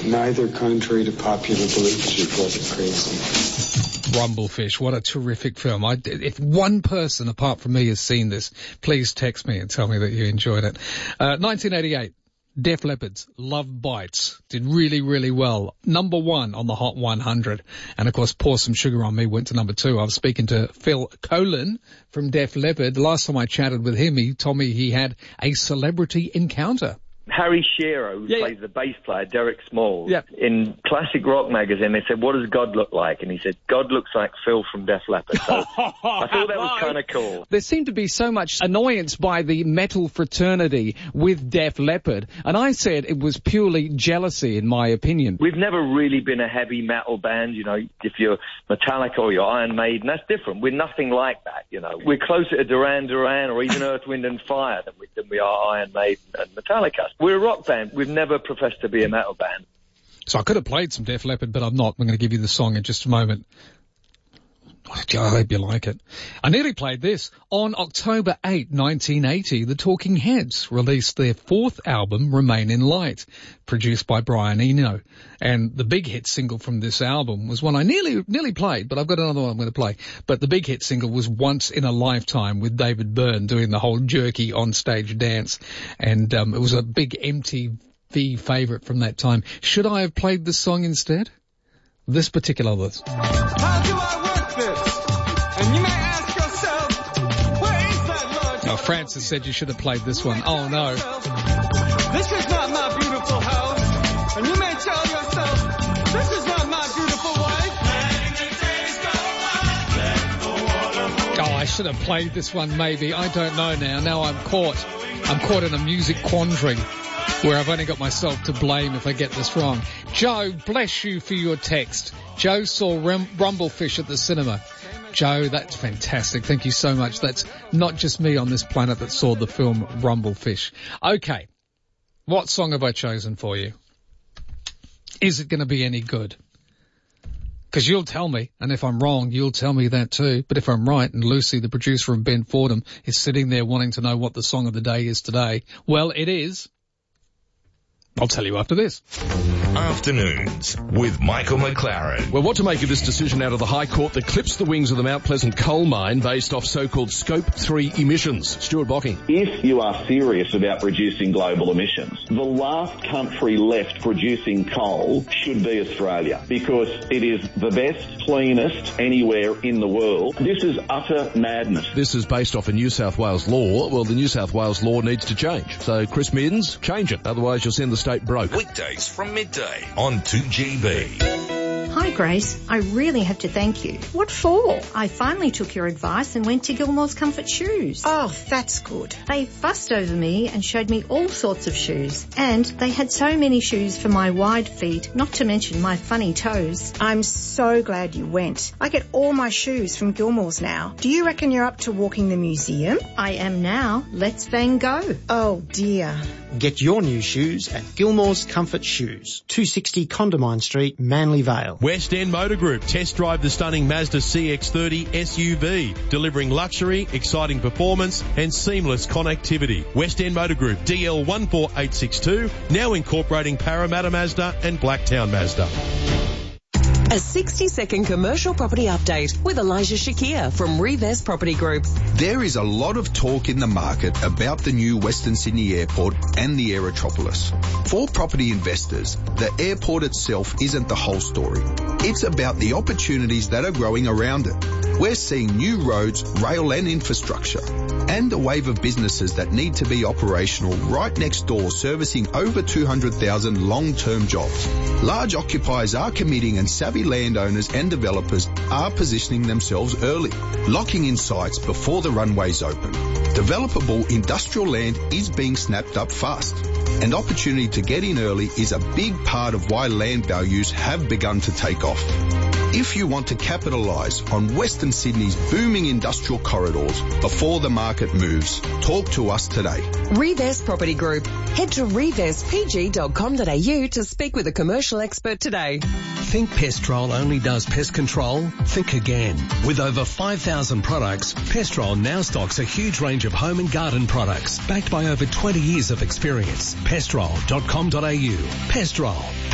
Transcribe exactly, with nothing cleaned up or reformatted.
neither contrary to popular belief, she wasn't crazy. Rumblefish, what a terrific film. I, if one person apart from me has seen this, please text me and tell me that you enjoyed it. Uh, nineteen eighty-eight, Def Leppard's Love Bites did really, really well. Number one on the Hot one hundred. And of course, Pour Some Sugar on Me went to number two. I was speaking to Phil Collen from Def Leppard. The last time I chatted with him, he told me he had a celebrity encounter. Harry Shearer, who yeah, plays yeah. the bass player, Derek Smalls, yeah. in Classic Rock magazine, they said, what does God look like? And he said, God looks like Phil from Def Leppard. So I thought that was kind of cool. There seemed to be so much annoyance by the metal fraternity with Def Leppard, and I said it was purely jealousy, in my opinion. We've never really been a heavy metal band, you know, if you're Metallica or you're Iron Maiden, that's different. We're nothing like that, you know. We're closer to Duran Duran or even Earth, Wind and Fire than we, than we are Iron Maiden and Metallica. We're a rock band. We've never professed to be a metal band. So I could have played some Def Leppard, but I'm not. I'm going to give you the song in just a moment. I hope you like it. I nearly played this. On October eighth, nineteen eighty, the Talking Heads released their fourth album, Remain in Light, produced by Brian Eno. And the big hit single from this album was one I nearly, nearly played, but I've got another one I'm going to play. But the big hit single was Once in a Lifetime with David Byrne doing the whole jerky on-stage dance. And um, it was a big M T V favourite from that time. Should I have played this song instead? This particular list. How do I work this? And you may ask yourself, where is that Lord? Oh, Francis said you should have played this one. Oh, no. This is not my beautiful house. And you may tell yourself, this is not my beautiful wife. Oh, I should have played this one maybe. I don't know now. Now I'm caught. I'm caught in a music quandary where I've only got myself to blame if I get this wrong. Joe, bless you for your text. Joe saw Rum- Rumblefish at the cinema. Joe, that's fantastic. Thank you so much. That's not just me on this planet that saw the film Rumblefish. Okay. What song have I chosen for you? Is it going to be any good? Because you'll tell me, and if I'm wrong, you'll tell me that too. But if I'm right, and Lucy, the producer of Ben Fordham, is sitting there wanting to know what the song of the day is today, well, it is. I'll tell you after this. Afternoons with Michael McLaren. Well, what to make of this decision out of the High Court that clips the wings of the Mount Pleasant coal mine based off so-called Scope three emissions? Stuart Bocking. If you are serious about reducing global emissions, the last country left producing coal should be Australia, because it is the best, cleanest anywhere in the world. This is utter madness. This is based off a New South Wales law. Well, the New South Wales law needs to change. So, Chris Middens, change it. Otherwise, you'll send the state broke. Weekdays from midday on two G B. Hi Grace, I really have to thank you. What for? I finally took your advice and went to Gilmore's Comfort Shoes. Oh, that's good. They fussed over me and showed me all sorts of shoes. And they had so many shoes for my wide feet, not to mention my funny toes. I'm so glad you went. I get all my shoes from Gilmore's now. Do you reckon you're up to walking the museum? I am now. Let's Van Gogh. Oh dear. Get your new shoes at Gilmore's Comfort Shoes, two sixty Condamine Street, Manly Vale. West End Motor Group. Test drive the stunning Mazda C X thirty S U V, delivering luxury, exciting performance and seamless connectivity. West End Motor Group, D L one four eight six two, now incorporating Parramatta Mazda and Blacktown Mazda. A sixty second commercial property update with Elijah Shakir from Reves Property Group. There is a lot of talk in the market about the new Western Sydney Airport and the Aerotropolis. For property investors, the airport itself isn't the whole story. It's about the opportunities that are growing around it. We're seeing new roads, rail and infrastructure, and a wave of businesses that need to be operational right next door, servicing over two hundred thousand long-term jobs. Large occupiers are committing, and savvy landowners and developers are positioning themselves early, locking in sites before the runways open. Developable industrial land is being snapped up fast, and opportunity to get in early is a big part of why land values have begun to take off. If you want to capitalise on Western Sydney's booming industrial corridors before the market moves, talk to us today. Reves Property Group. Head to reves p g dot com dot a u to speak with a commercial expert today. Think Pestrol only does pest control? Think again. With over five thousand products, Pestrol now stocks a huge range of home and garden products backed by over twenty years of experience. pestrol dot com dot a u. Pestrol.